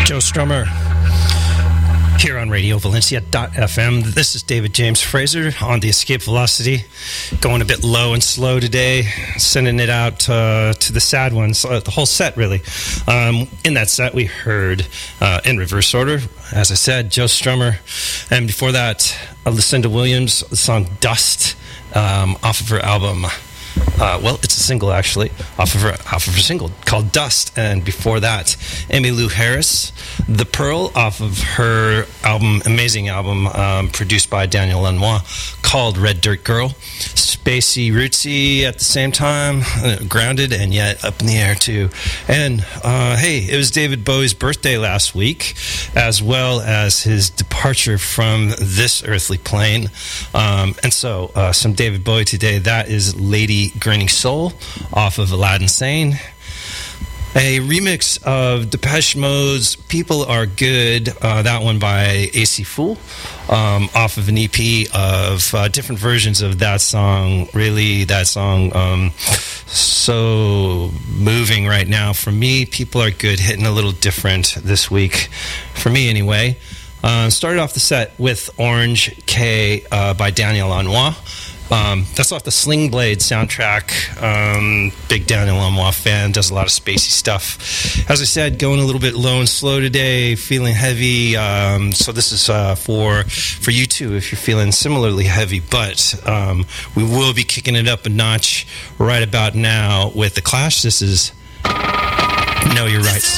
Joe Strummer here on Radio Valencia.fm. This is David James Fraser on the Escape Velocity, going a bit low and slow today, sending it out to the sad ones, the whole set really. In that set we heard, in reverse order, as I said, Joe Strummer, and before that Lucinda Williams, the song Dust, off of her album. Well, it's a single actually, off of her single called Dust, and before that, Emmylou Harris, The Pearl, off of her album, amazing album, produced by Daniel Lanois, called Red Dirt Girl. Spacey, rootsy at the same time, grounded and yet up in the air too. And hey, it was David Bowie's birthday last week, as well as his departure from this earthly plane. And so, some David Bowie today. That is Lady Grinning Soul off of Aladdin Sane. A remix of Depeche Mode's People Are Good, that one by AC Fool, off of an EP of different versions of that song. Really, that song, so moving right now. For me, People Are Good, hitting a little different this week, for me anyway. Started off the set with Orange K by Daniel Lanois. That's off the Sling Blade soundtrack. Big Daniel Lanois fan, does a lot of spacey stuff. As I said, going a little bit low and slow today, feeling heavy. So this is for you too, if you're feeling similarly heavy. But we will be kicking it up a notch right about now with The Clash. This is Know Your Rights.